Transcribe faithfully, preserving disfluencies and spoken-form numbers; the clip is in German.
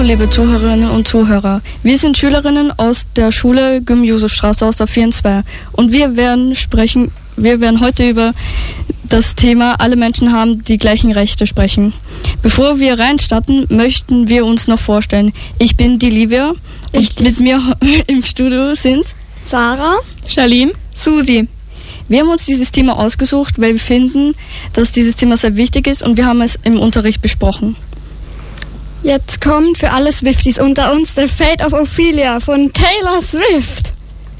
liebe Zuhörerinnen und Zuhörer. Wir sind Schülerinnen aus der Schule Gym-Josefstraße aus der vier und zwei und wir werden sprechen, wir werden heute über das Thema Alle Menschen haben die gleichen Rechte sprechen. Bevor wir reinstarten, möchten wir uns noch vorstellen. Ich bin die Livia und mit mir im Studio sind Sarah, Charlene, Susi. Wir haben uns dieses Thema ausgesucht, weil wir finden, dass dieses Thema sehr wichtig ist und wir haben es im Unterricht besprochen. Jetzt kommt für alle Swifties unter uns der Fate of Ophelia von Taylor Swift.